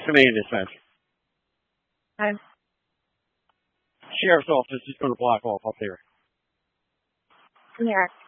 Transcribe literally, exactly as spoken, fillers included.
Civilian dispatch. Hi. Sheriff's office is going to block off up there. Here.